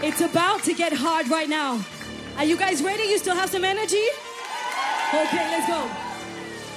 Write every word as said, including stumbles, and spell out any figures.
It's about to get hard right now. Are you guys ready? You still have some energy? Okay, let's go.